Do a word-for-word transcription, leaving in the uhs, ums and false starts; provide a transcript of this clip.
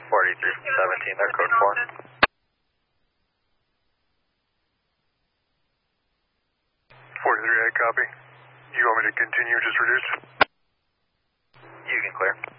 forty-three seventeen, they're code four. forty-three, I copy. You want me to continue, just reduce? You can clear.